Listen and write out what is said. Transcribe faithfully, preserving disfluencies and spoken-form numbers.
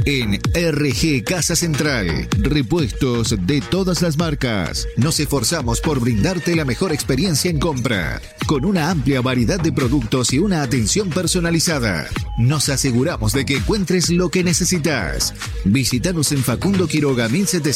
En R G Casa Central, repuestos de todas las marcas. Nos esforzamos por brindarte la mejor experiencia en compra, con una amplia variedad de productos y una atención personalizada. Nos aseguramos de que encuentres lo que necesitas. Visítanos en Facundo Quiroga mil setecientos